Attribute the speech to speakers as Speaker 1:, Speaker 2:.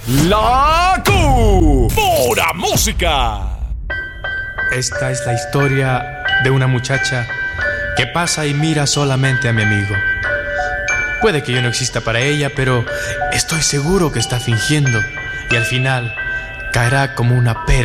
Speaker 1: La Q. Pura música.
Speaker 2: Esta es la historia de una muchacha que pasa y mira solamente a mi amigo. Puede que yo no exista para ella, pero estoy seguro que está fingiendo y al final caerá como una pera